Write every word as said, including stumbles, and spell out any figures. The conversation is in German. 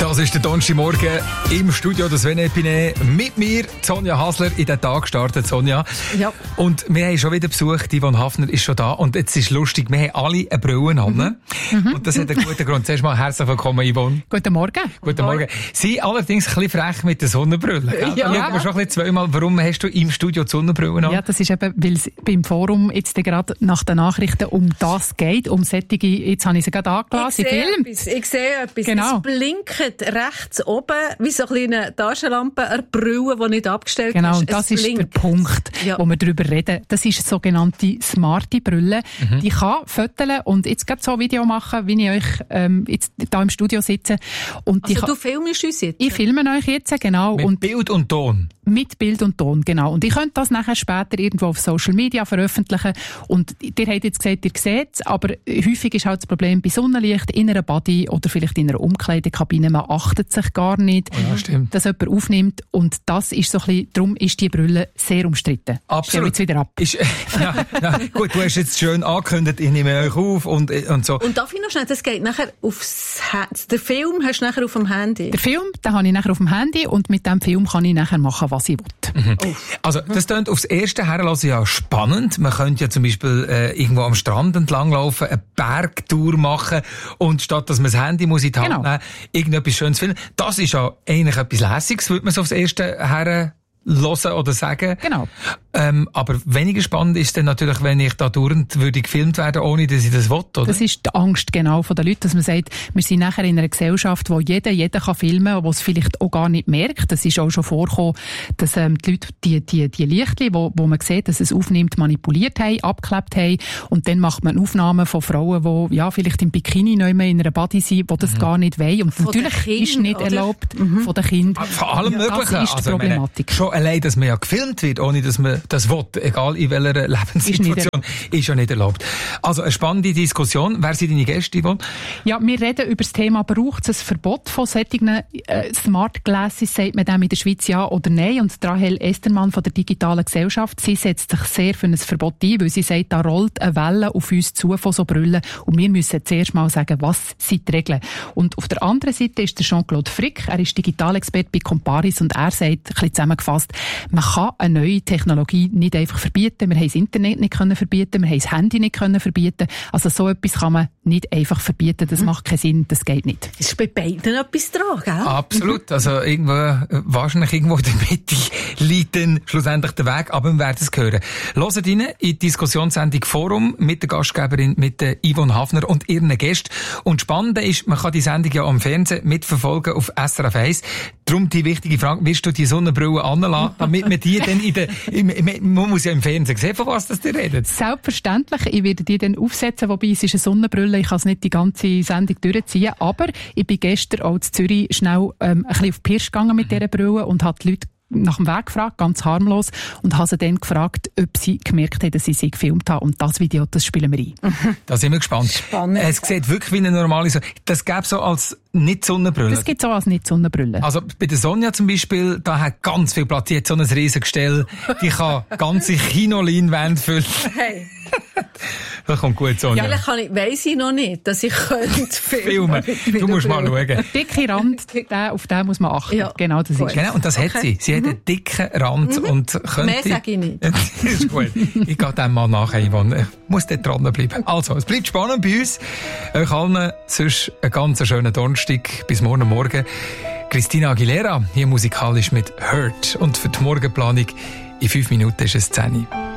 Das ist der Donnerstagmorgen im Studio des Sven Epine. Mit mir, Sonja Hasler, in den Tag gestartet, Sonja. Ja. Und wir haben schon wieder Besuch, die Yvonne Hafner ist schon da. Und jetzt ist lustig, wir haben alle eine Brille an. Mhm. Und das hat einen guten Grund. Zuerst mal herzlich willkommen, Yvonne. Guten Morgen. Guten Morgen. Sie allerdings ein bisschen frech mit der Sonnenbrille. Ja. Da schauen wir schon ein bisschen zweimal, warum hast du im Studio die Sonnenbrille an? Ja, das ist eben, weil es beim Forum jetzt gerade nach den Nachrichten um das geht, um solche, jetzt habe ich sie gerade angelassen, ich Film. Etwas, ich sehe etwas. Genau. Es blinkt rechts oben, wie so eine kleine Taschenlampe, eine Brille, die nicht abgestellt genau, ist. Genau, und das es ist blinkt. der Punkt, ja. wo wir darüber reden. Das ist eine sogenannte smarte Brille. Mhm. Die kann fotografieren und jetzt gerade so ein Video machen, wie ich euch ähm, jetzt da im Studio sitze. Und die also kann, du filmst uns jetzt? Ich filme euch jetzt, genau. Mit und Bild und Ton? Mit Bild und Ton, genau. Und ich könnte das nachher später irgendwo auf Social Media veröffentlichen. Und ihr habt jetzt gesagt, ihr seht es, aber häufig ist halt das Problem bei Sonnenlicht in einer Body oder vielleicht in einer Umkleidekabine, man achtet sich gar nicht, ja, stimmt. dass jemand aufnimmt. Und das ist so ein bisschen, darum ist die Brille sehr umstritten. Absolut. Jetzt wieder ab. Ist, ja, ja, gut, du hast jetzt schön angekündigt, ich nehme euch auf und, und so. Und darf ich noch schnell, das geht nachher aufs Handy. Den Film hast du nachher auf dem Handy? Den Film, den habe ich nachher auf dem Handy und mit dem Film kann ich nachher machen, was ich will. Mhm. Oh. Also, das klingt aufs erste Herrenlassen ja spannend. Man könnte ja zum Beispiel äh, irgendwo am Strand entlang laufen, eine Bergtour machen und statt dass man das Handy muss in die Hand genau. nehmen, irgendetwas Schönes filmen. Das ist ja eigentlich etwas Lässiges, würde man so aufs erste Herren hören oder sagen. Genau. Ähm, aber weniger spannend ist dann natürlich, wenn ich da dauernd würde gefilmt werden, ohne dass ich das will, oder? Das ist die Angst genau von den Leuten, dass man sagt, wir sind nachher in einer Gesellschaft, wo jeder, jeder kann filmen, wo es vielleicht auch gar nicht merkt. Das ist auch schon vorgekommen, dass ähm, die Leute die, die, die Lichtchen, wo, wo man sieht, dass es aufnimmt, manipuliert haben, abgeklebt haben und dann macht man Aufnahmen von Frauen, die ja vielleicht im Bikini noch immer in einer Body sind, die das mhm. gar nicht wollen. Und von natürlich kind, ist nicht oder? erlaubt mhm. von den Kindern. Von allem ja, Möglichen. Das ist die also, Problematik. Meine, schon allein, dass man ja gefilmt wird, ohne dass man das will, egal in welcher Lebenssituation, ist, ist ja nicht erlaubt. Also eine spannende Diskussion. Wer sind deine Gäste, Yvonne? Ja, wir reden über das Thema, braucht es ein Verbot von solchen äh, Smart Glasses, sagt man dem in der Schweiz ja oder nein? Und Rahel Estermann von der digitalen Gesellschaft, sie setzt sich sehr für ein Verbot ein, weil sie sagt, da rollt eine Welle auf uns zu von so Brillen und wir müssen zuerst mal sagen, was sind die Regeln. Und auf der anderen Seite ist der Jean-Claude Frick, er ist Digitalexperte bei Comparis und er sagt, ein bisschen zusammengefasst, man kann eine neue Technologie nicht einfach verbieten. Wir haben das Internet nicht können verbieten, wir haben das Handy nicht können verbieten. Also so etwas kann man nicht einfach verbieten. Das mhm. macht keinen Sinn, das geht nicht. Ist bei beiden etwas dran, gell? Absolut. Also irgendwo, wahrscheinlich irgendwo in der Mitte liegt dann schlussendlich der Weg, aber wir werden es hören. Hört rein in die Diskussionssendung Forum mit der Gastgeberin, mit der Yvonne Hafner und ihren Gästen. Und spannend ist, man kann die Sendung ja am Fernsehen mitverfolgen auf S R F eins. Darum die wichtige Frage, willst du die Sonnenbrille anlassen, damit man die dann in der, man muss ja im Fernsehen sehen, von was das ihr redet. Selbstverständlich, ich werde die dann aufsetzen, wobei es ist eine Sonnenbrille, ich kann es nicht die ganze Sendung durchziehen, aber ich bin gestern auch in Zürich schnell ähm, ein bisschen auf die Pirsch gegangen mit dieser Brille und habe die Leute nach dem Weg gefragt, ganz harmlos, und habe sie dann gefragt, ob sie gemerkt haben, dass ich sie gefilmt habe. Und das Video, das spielen wir ein. Da sind wir gespannt. Spannend. Es sieht wirklich wie eine normale Sonne. Das gäbe so als Nicht-Sonnenbrille. Das gibt es auch als Nicht-Sonnenbrille. Also bei der Sonja zum Beispiel, da hat ganz viel Platz. Die hat so ein riesiges Gestell. Die kann ganze Kinoleinwände füllen. Hey. Das kommt gut, Sonja. Ja, vielleicht kann ich, weiss ich noch nicht, dass ich könnte filmen. Du musst mal schauen. Der dicke Rand, der, auf den muss man achten. Ja. Genau, das ist Genau, und das Okay. hat sie. Sie mhm. hat einen dicken Rand mhm. und könnte... Mehr sage ich nicht. Das ist gut. Ich gehe dem mal nachher, Yvonne. Ich muss dort dranbleiben. Also, es bleibt spannend bei uns. Euch allen sonst einen ganz schönen Donnerstag. Bis morgen Morgen. Christina Aguilera, hier musikalisch mit Hurt. Und für die Morgenplanung in fünf Minuten ist es zehn Uhr.